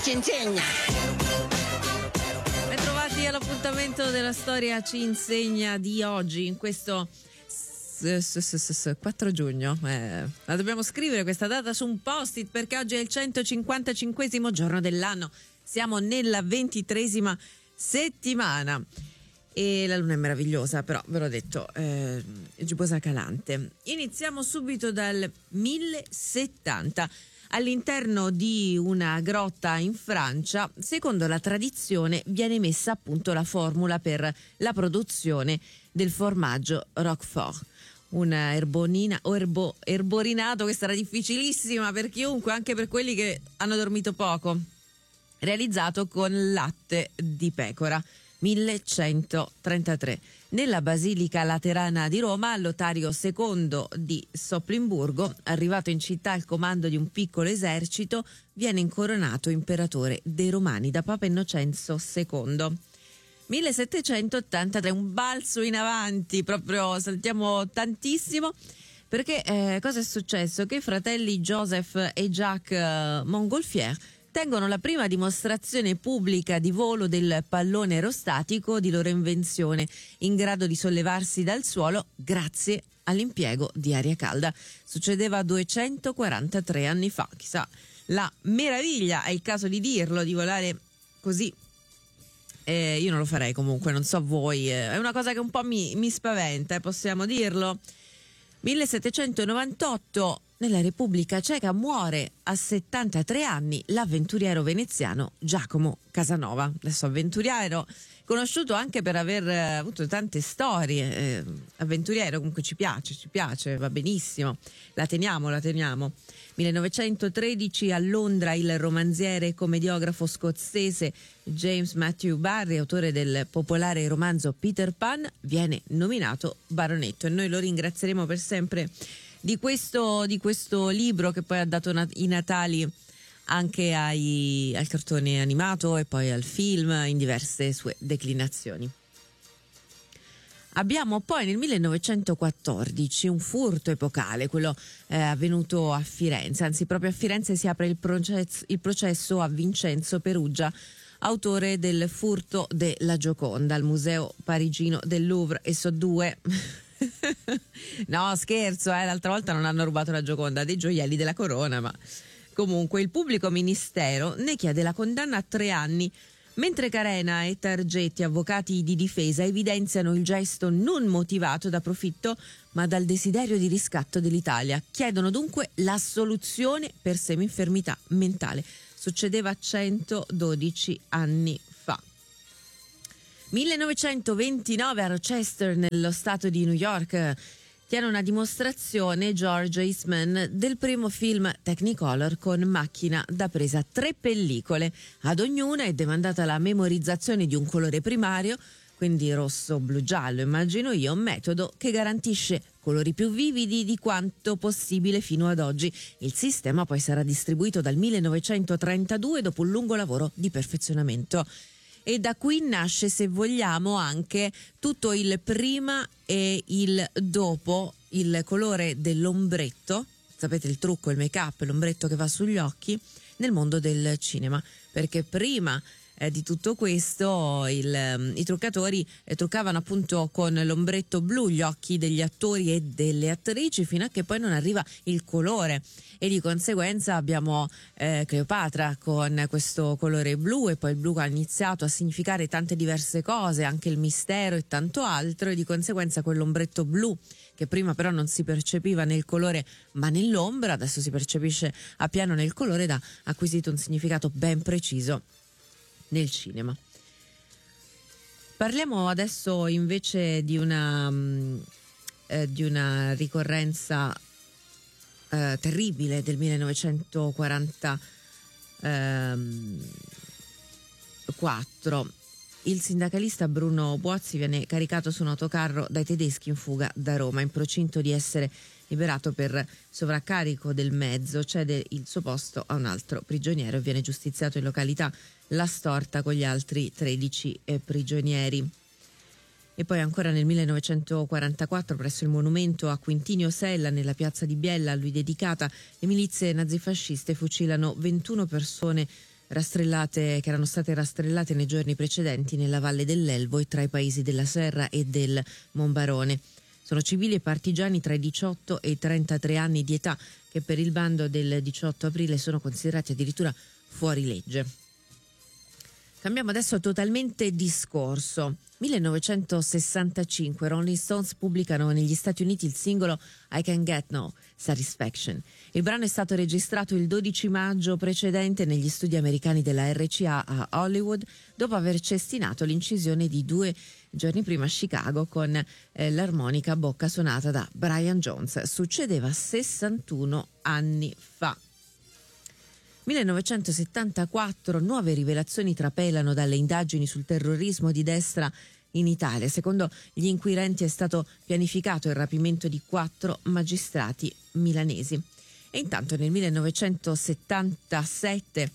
ci insegna. Bentrovati all'appuntamento della storia ci insegna di oggi, in questo 4 giugno. La dobbiamo scrivere questa data su un post-it perché oggi è il 155esimo giorno dell'anno. Siamo nella 23esima settimana e la luna è meravigliosa, però ve l'ho detto, è giubbosa calante. Iniziamo subito dal 1070. All'interno di una grotta in Francia, secondo la tradizione, viene messa a punto la formula per la produzione del formaggio Roquefort. Una erborinato che sarà difficilissima per chiunque, anche per quelli che hanno dormito poco, realizzato con latte di pecora. 1133. Nella Basilica Laterana di Roma, Lotario II di Soplimburgo, arrivato in città al comando di un piccolo esercito, viene incoronato imperatore dei Romani da Papa Innocenzo II. 1783, un balzo in avanti, proprio saltiamo tantissimo, perché cosa è successo? Che i fratelli Joseph e Jacques Montgolfier tengono la prima dimostrazione pubblica di volo del pallone aerostatico di loro invenzione, in grado di sollevarsi dal suolo grazie all'impiego di aria calda. Succedeva 243 anni fa. Chissà, la meraviglia, è il caso di dirlo, di volare così. Io non lo farei comunque, non so voi, è una cosa che un po' mi spaventa, possiamo dirlo. 1798, nella Repubblica Ceca muore a 73 anni l'avventuriero veneziano Giacomo Casanova. Adesso avventuriero conosciuto anche per aver avuto tante storie, avventuriero comunque ci piace, va benissimo, la teniamo. 1913 a Londra il romanziere e commediografo scozzese James Matthew Barrie, autore del popolare romanzo Peter Pan, viene nominato baronetto e noi lo ringrazieremo per sempre di questo libro che poi ha dato i natali anche al cartone animato e poi al film in diverse sue declinazioni. Abbiamo poi nel 1914 un furto epocale, quello avvenuto a Firenze, anzi proprio a Firenze si apre il processo a Vincenzo Perugia, autore del furto della Gioconda al Museo Parigino del Louvre, e so due. No, scherzo, l'altra volta non hanno rubato la Gioconda, dei gioielli della corona, ma comunque il pubblico ministero ne chiede la condanna a 3 anni, mentre Carena e Targetti, avvocati di difesa, evidenziano il gesto non motivato da profitto ma dal desiderio di riscatto dell'Italia. Chiedono dunque l'assoluzione per semi-infermità mentale. Succedeva 112 anni fa. 1929 a Rochester, nello stato di New York, tiene una dimostrazione George Eastman del primo film Technicolor con macchina da presa. 3 pellicole, ad ognuna è demandata la memorizzazione di un colore primario, quindi rosso, blu, giallo, immagino io, un metodo che garantisce colori più vividi di quanto possibile fino ad oggi. Il sistema poi sarà distribuito dal 1932 dopo un lungo lavoro di perfezionamento. E da qui nasce, se vogliamo, anche tutto il prima e il dopo, il colore dell'ombretto, sapete il trucco, il make-up, l'ombretto che va sugli occhi, nel mondo del cinema, perché prima di tutto questo i truccatori truccavano appunto con l'ombretto blu gli occhi degli attori e delle attrici fino a che poi non arriva il colore, e di conseguenza abbiamo Cleopatra con questo colore blu, e poi il blu ha iniziato a significare tante diverse cose, anche il mistero e tanto altro, e di conseguenza quell'ombretto blu che prima però non si percepiva nel colore ma nell'ombra, adesso si percepisce appieno nel colore ed ha acquisito un significato ben preciso nel cinema. Parliamo adesso invece di una ricorrenza terribile del 1944. Il sindacalista Bruno Buozzi viene caricato su un autocarro dai tedeschi in fuga da Roma. In procinto di essere liberato per sovraccarico del mezzo, cede il suo posto a un altro prigioniero e viene giustiziato in località La Storta con gli altri 13 prigionieri. E poi ancora nel 1944, presso il monumento a Quintinio Sella, nella piazza di Biella, a lui dedicata, le milizie nazifasciste fucilano 21 persone che erano state rastrellate nei giorni precedenti nella valle dell'Elvo e tra i paesi della Serra e del Monbarone. Sono civili e partigiani tra i 18 e i 33 anni di età che per il bando del 18 aprile sono considerati addirittura fuori legge. Cambiamo adesso totalmente discorso. 1965 Rolling Stones pubblicano negli Stati Uniti il singolo I Can Get No Satisfaction. Il brano è stato registrato il 12 maggio precedente negli studi americani della RCA a Hollywood, dopo aver cestinato l'incisione di 2 giorni prima a Chicago con l'armonica a bocca suonata da Brian Jones. Succedeva 61 anni fa. 1974, nuove rivelazioni trapelano dalle indagini sul terrorismo di destra in Italia. Secondo gli inquirenti è stato pianificato il rapimento di 4 magistrati milanesi. E intanto nel 1977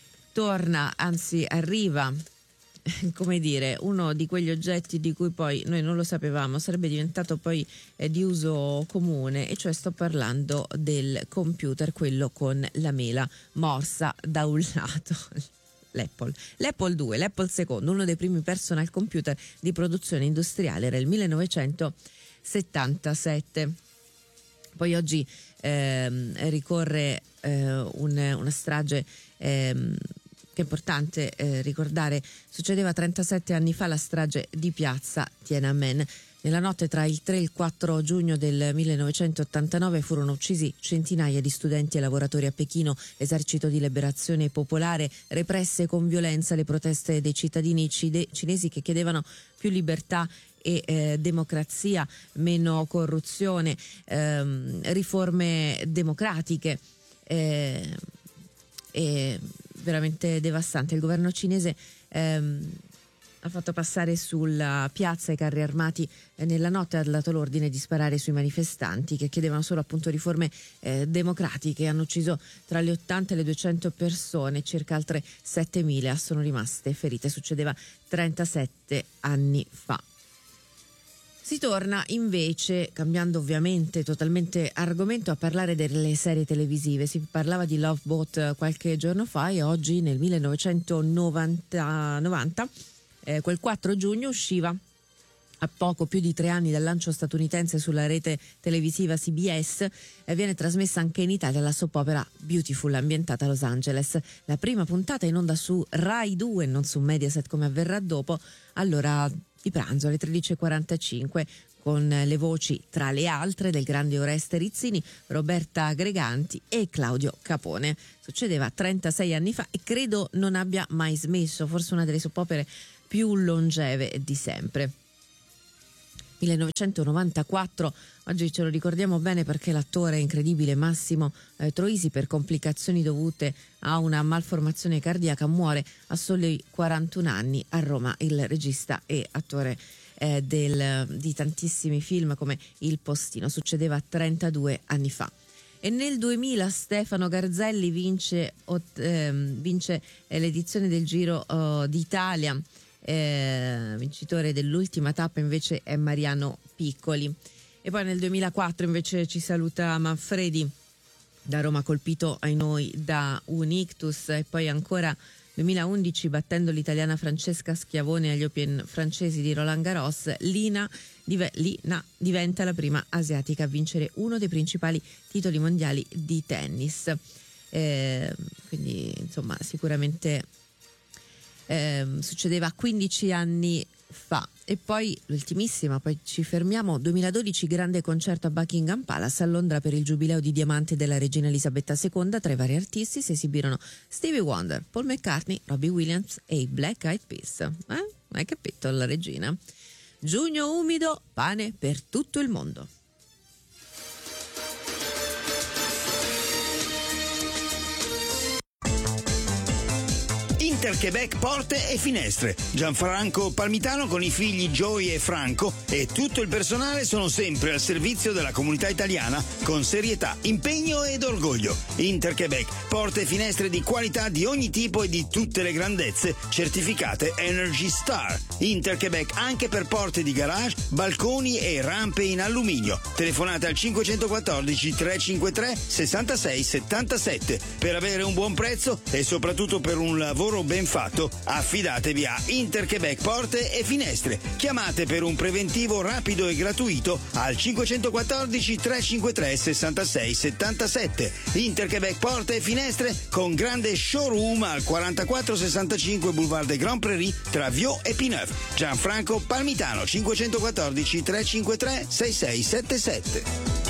arriva uno di quegli oggetti di cui poi noi non lo sapevamo, sarebbe diventato poi di uso comune, e cioè sto parlando del computer, quello con la mela morsa da un lato. L'Apple II, l'Apple II, uno dei primi personal computer di produzione industriale, era il 1977. Poi oggi ricorre una strage che è importante ricordare. Succedeva 37 anni fa la strage di piazza Tiananmen. Nella notte tra il 3 e il 4 giugno del 1989 furono uccisi centinaia di studenti e lavoratori a Pechino. L'esercito di liberazione popolare represse con violenza le proteste dei cittadini cinesi che chiedevano più libertà e democrazia, meno corruzione, riforme democratiche. È veramente devastante. Il governo cinese ha fatto passare sulla piazza i carri armati nella notte, ha dato l'ordine di sparare sui manifestanti che chiedevano solo appunto riforme democratiche. Hanno ucciso tra le 80 e le 200 persone, circa altre 7.000 sono rimaste ferite. Succedeva 37 anni fa. Si torna invece, cambiando ovviamente totalmente argomento, a parlare delle serie televisive. Si parlava di Love Boat qualche giorno fa e oggi nel 1990 quel 4 giugno usciva, a poco più di 3 anni dal lancio statunitense sulla rete televisiva CBS, viene trasmessa anche in Italia la soap opera Beautiful, ambientata a Los Angeles. La prima puntata in onda su Rai 2 e non su Mediaset come avverrà dopo, all'ora di pranzo alle 13.45, con le voci tra le altre del grande Oreste Rizzini, Roberta Greganti e Claudio Capone. Succedeva 36 anni fa e credo non abbia mai smesso, forse una delle soap opere più longeve di sempre. 1994, oggi ce lo ricordiamo bene perché l'attore incredibile Massimo Troisi, per complicazioni dovute a una malformazione cardiaca, muore a soli 41 anni a Roma. Il regista e attore di tantissimi film come Il Postino. Succedeva 32 anni fa. E nel 2000 Stefano Garzelli vince l'edizione del Giro d'Italia. Vincitore dell'ultima tappa invece è Mariano Piccoli. E poi nel 2004 invece ci saluta Manfredi da Roma, colpito ai noi da un ictus. E poi ancora 2011, battendo l'italiana Francesca Schiavone agli Open francesi di Roland Garros, Lina diventa la prima asiatica a vincere uno dei principali titoli mondiali di tennis. Quindi insomma sicuramente succedeva 15 anni fa. E poi l'ultimissima, poi ci fermiamo, 2012 grande concerto a Buckingham Palace a Londra per il giubileo di diamante della regina Elisabetta II. Tra i vari artisti si esibirono Stevie Wonder, Paul McCartney, Robbie Williams e i Black Eyed Peas. Hai capito la regina? Giugno umido, pane per tutto il mondo. Interquebec Porte e Finestre. Gianfranco Palmitano con i figli Joey e Franco e tutto il personale sono sempre al servizio della comunità italiana con serietà, impegno ed orgoglio. Interquebec Porte e Finestre di qualità di ogni tipo e di tutte le grandezze, certificate Energy Star. Interquebec anche per porte di garage, balconi e rampe in alluminio. Telefonate al 514 353 66 77. Per avere un buon prezzo e soprattutto per un lavoro ben fatto, affidatevi a Interquebec Porte e Finestre. Chiamate per un preventivo rapido e gratuito al 514 353 66 77. Interquebec Porte e Finestre con grande showroom al 4465 Boulevard des Grands Prairies tra Viau e Pineuf. Gianfranco Palmitano 514 353 6677.